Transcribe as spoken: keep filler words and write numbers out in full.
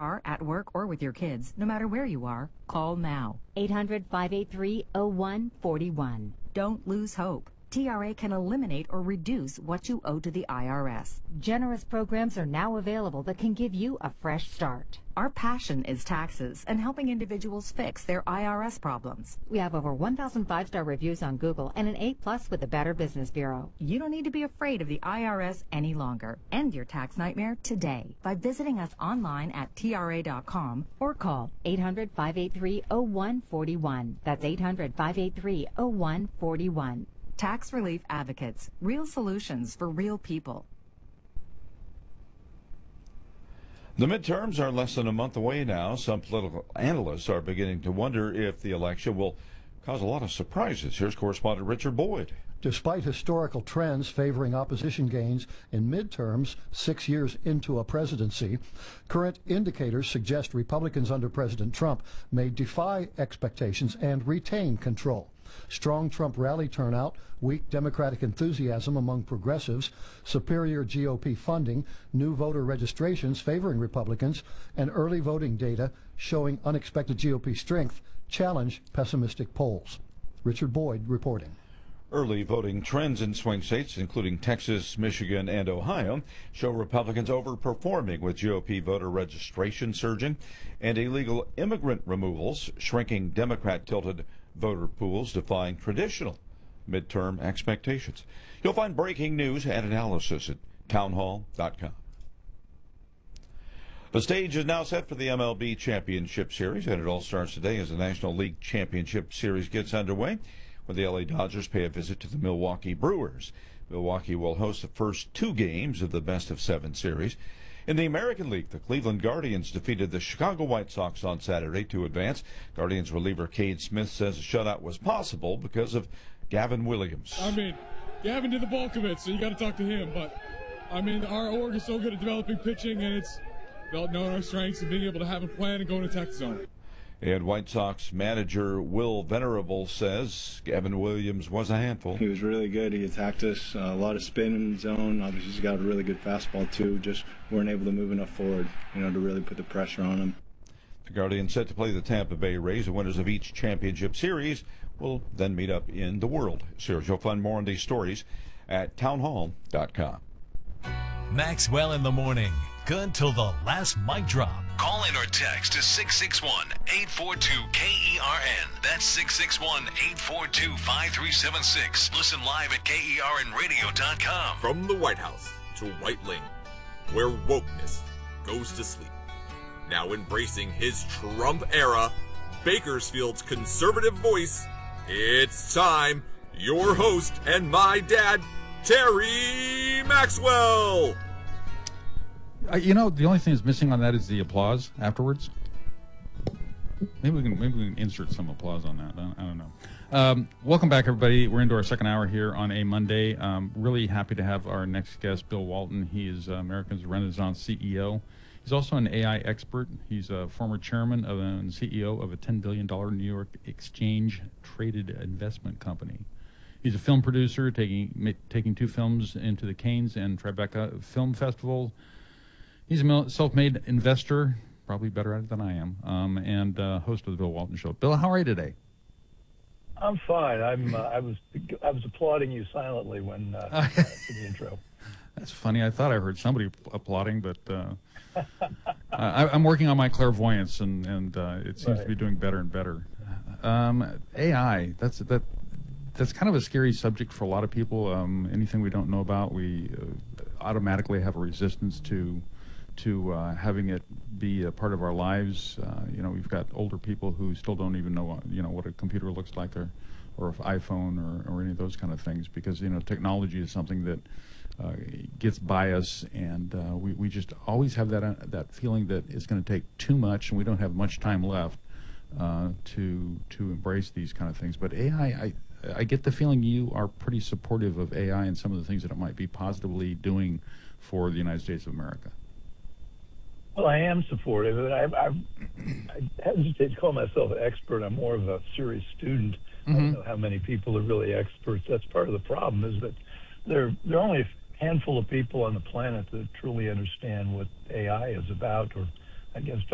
car, at work, or with your kids, no matter where you are, call now. eight hundred, five eight three, oh one four one. Don't lose hope. T R A can eliminate or reduce what you owe to the I R S. Generous programs are now available that can give you a fresh start. Our passion is taxes and helping individuals fix their I R S problems. We have over one thousand five-star reviews on Google and an A plus with the Better Business Bureau. You don't need to be afraid of the I R S any longer. End your tax nightmare today by visiting us online at T R A dot com or call eight hundred, five eight three, oh one four one. That's eight hundred, five eight three, oh one four one. Tax Relief Advocates, real solutions for real people. The midterms are less than a month away now. Some political analysts are beginning to wonder if the election will cause a lot of surprises. Here's correspondent Richard Boyd. Despite historical trends favoring opposition gains in midterms six years into a presidency, current indicators suggest Republicans under President Trump may defy expectations and retain control. Strong Trump rally turnout, weak Democratic enthusiasm among progressives, superior G O P funding, new voter registrations favoring Republicans, and early voting data showing unexpected G O P strength challenge pessimistic polls. Richard Boyd reporting. Early voting trends in swing states, including Texas, Michigan, and Ohio, show Republicans overperforming, with G O P voter registration surging and illegal immigrant removals shrinking Democrat-tilted voter pools, defying traditional midterm expectations. You'll find breaking news and analysis at townhall dot com. The stage is now set for the M L B Championship Series, and it all starts today as the National League Championship Series gets underway, when the L A Dodgers pay a visit to the Milwaukee Brewers. Milwaukee will host the first two games of the best-of-seven series. In the American League, the Cleveland Guardians defeated the Chicago White Sox on Saturday to advance. Guardians reliever Cade Smith says a shutout was possible because of Gavin Williams. I mean, Gavin did the bulk of it, so you got to talk to him. But, I mean, our org is so good at developing pitching, and it's about knowing our strengths and being able to have a plan and go and attack the zone. And White Sox manager Will Venerable says Gavin Williams was a handful. He was really good. He attacked us, uh, a lot of spin in the zone. Obviously, he's got a really good fastball, too. Just weren't able to move enough forward, you know, to really put the pressure on him. The Guardians set to play the Tampa Bay Rays. The winners of each championship series will then meet up in the World Series. You'll find more on these stories at townhall dot com. Maxwell in the morning. Good till the last mic drop. Call in or text to six six one, eight four two, K E R N. That's six six one, eight four two, five three seven six. Listen live at K E R N radio dot com. From the White House to White Lane, where wokeness goes to sleep. Now embracing his Trump era, Bakersfield's conservative voice, it's time. Your host and my dad, Terry Maxwell. Uh, you know, the only thing that's missing on that is the applause afterwards. Maybe we can maybe we can insert some applause on that. I don't, I don't know. Um, welcome back, everybody. We're into our second hour here on a Monday. Um, really happy to have our next guest, Bill Walton. He is uh, America's Renaissance C E O. He's also an A I expert. He's a former chairman of and C E O of a ten billion dollars New York exchange-traded investment company. He's a film producer, taking ma- taking two films into the Cannes and Tribeca Film Festival. He's a self-made investor, probably better at it than I am, um, and uh, host of the Bill Walton Show. Bill, how are you today? I'm fine. I'm. Uh, I was. I was applauding you silently when uh, uh, for the intro. That's funny. I thought I heard somebody applauding, but uh, I, I'm working on my clairvoyance, and and uh, it seems right. to be doing better and better. Um, A I. That's that. That's kind of a scary subject for a lot of people. Um, anything we don't know about, we uh, automatically have a resistance to. to uh, having it be a part of our lives. Uh, you know, we've got older people who still don't even know, you know, what a computer looks like, or, or an iPhone, or, or any of those kind of things, because, you know, technology is something that uh, gets by us, and uh, we, we just always have that uh, that feeling that it's going to take too much, and we don't have much time left uh, to to embrace these kind of things. But A I, I, I get the feeling you are pretty supportive of A I and some of the things that it might be positively doing for the United States of America. Well, I am supportive, and I, I, I hesitate to call myself an expert. I'm more of a serious student. Mm-hmm. I don't know how many people are really experts. That's part of the problem, is that there, there are only a handful of people on the planet that truly understand what A I is about, or I guess